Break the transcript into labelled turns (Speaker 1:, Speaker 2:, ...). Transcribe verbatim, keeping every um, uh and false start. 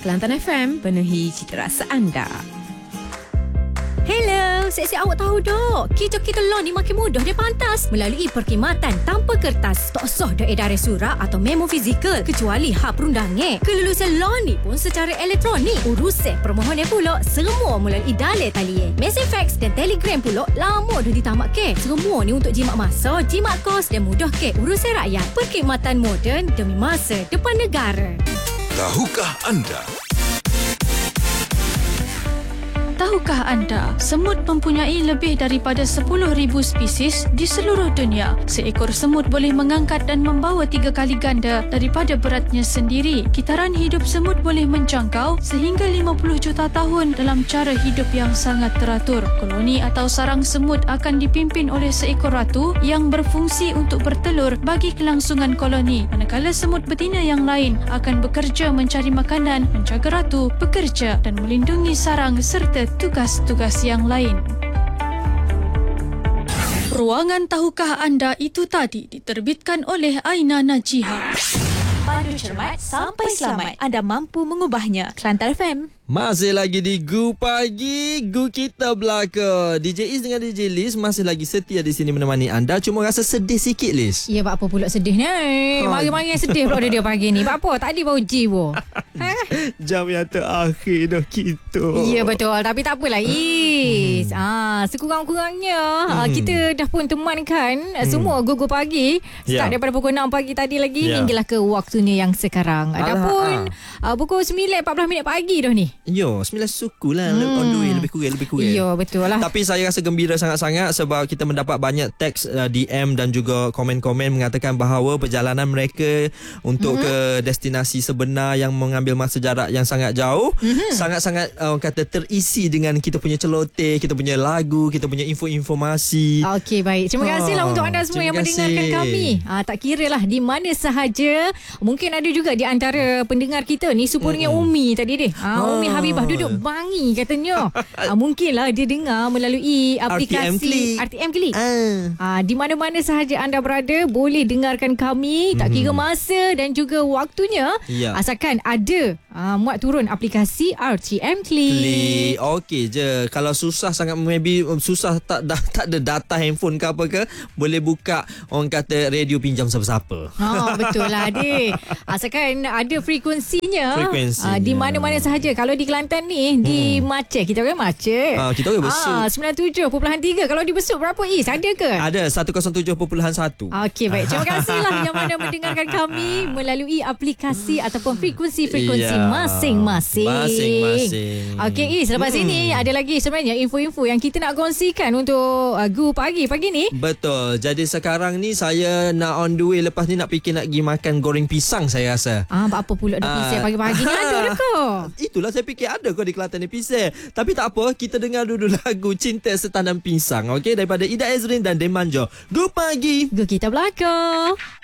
Speaker 1: Kelantan F M, penuhi cita rasa anda.
Speaker 2: Hello, siap-siap awak tahu dok. Kita-kita law ni makin mudah dia pantas melalui perkhidmatan tanpa kertas. Tak usah dah edaran surat atau memo fizikal kecuali hak perundangan. Kelulusan law ni pun secara elektronik. Urusan permohonan pula semua melalui dalil talian. Mesej fax dan telegram pula lama dah ditamat ke. Semua ni untuk jimat masa, jimat kos dan mudah ke urusan rakyat. Perkhidmatan moden demi masa depan negara.
Speaker 3: Tahukah anda?
Speaker 4: Tahukah anda, semut mempunyai lebih daripada sepuluh ribu spesies di seluruh dunia. Seekor semut boleh mengangkat dan membawa tiga kali ganda daripada beratnya sendiri. Kitaran hidup semut boleh menjangkau sehingga lima puluh juta tahun dalam cara hidup yang sangat teratur. Koloni atau sarang semut akan dipimpin oleh seekor ratu yang berfungsi untuk bertelur bagi kelangsungan koloni. Manakala semut betina yang lain akan bekerja mencari makanan, menjaga ratu, bekerja dan melindungi sarang serta tugas-tugas yang lain. Ruangan Tahukah Anda itu tadi diterbitkan oleh Aina Najihah.
Speaker 2: Pandu cermat sampai selamat. Anda mampu mengubahnya. Kelantan F M.
Speaker 5: Masih lagi di Gu Pagi, Gu kita belaka. D J Is dengan D J Liz masih lagi setia di sini menemani anda. Cuma rasa sedih sikit, Liz.
Speaker 2: Ya, buat apa pula sedih ni?
Speaker 5: Ha.
Speaker 2: Mari-mari yang sedih pula dia pagi ni. Buat apa? Tadi baru jiwa.
Speaker 5: Jam yang terakhir dah kita.
Speaker 2: Ya, betul. Tapi tak apalah, Is. Hmm. Ah, sekurang-kurangnya hmm. kita dah pun temankan hmm. semua Gu Gu Pagi. Start yeah. daripada pukul enam pagi tadi lagi yeah. hinggalah ke waktunya yang sekarang. Ada pun ah. uh, pukul sembilan empat belas minit pagi dah ni.
Speaker 5: Yo, sembilan suku lah. Hmm. On the way, lebih kurang, lebih kurang.
Speaker 2: Ya, betul lah.
Speaker 5: Tapi saya rasa gembira sangat-sangat sebab kita mendapat banyak teks, uh, D M dan juga komen-komen mengatakan bahawa perjalanan mereka untuk mm-hmm. ke destinasi sebenar yang mengambil masa jarak yang sangat jauh, mm-hmm. sangat-sangat uh, kata terisi dengan kita punya celoteh, kita punya lagu, kita punya info-informasi.
Speaker 2: Okey, baik. Terima ha, kasihlah untuk anda semua yang kasih. mendengarkan kami. Ha, tak kira lah di mana sahaja. Mungkin ada juga di antara pendengar kita ni serupa dengan mm-hmm. Umi tadi deh. Ha, oh. Umi Habibah duduk Bangi katanya. ha, mungkinlah dia dengar melalui aplikasi R T M Klik. Uh. Ha, di mana-mana sahaja anda berada boleh dengarkan kami. Mm-hmm. Tak kira masa dan juga waktunya. Yeah. Asalkan ada ha, muat turun aplikasi R T M Klik.
Speaker 5: Klik. Okey je. Kalau susah sangat, maybe susah tak dah, tak ada data handphone ke apa ke, boleh buka orang kata radio pinjam siapa-siapa.
Speaker 2: Ha, betul lah adik. Asalkan ada frekuensinya.
Speaker 5: Frekuensinya.
Speaker 2: Ha, di mana-mana sahaja. Kalau di Kelantan ni, hmm. di Maceh, kita orang Maceh.
Speaker 5: Ha, kita orang Besut.
Speaker 2: Ha, sembilan puluh tujuh perpuluhan tiga. Kalau di Besut berapa Is? Ada ke?
Speaker 5: Ada, seratus tujuh perpuluhan satu.
Speaker 2: Okey, baik. Terima kasihlah yang mana mendengarkan kami melalui aplikasi ataupun frekuensi-frekuensi yeah. masing-masing.
Speaker 5: Masing-masing.
Speaker 2: Okey, Is, lepas hmm. ini ada lagi sebenarnya info-info yang kita nak kongsikan untuk uh, Gu Pagi pagi ni.
Speaker 5: Betul. Jadi sekarang ni saya nak on the way. Lepas ni nak fikir nak pergi makan goreng pisang saya rasa.
Speaker 2: Ah, apa pula dah pisang uh, pagi-pagi ni ada ke?
Speaker 5: Itulah saya fikir ada kau di Kelantan ni pisang. Tapi tak apa, kita dengar dulu lagu Cinta Setanam Pisang, okey, daripada Ida Ezrin dan Demanjo. Gu Pagi,
Speaker 2: Gu kita belaka.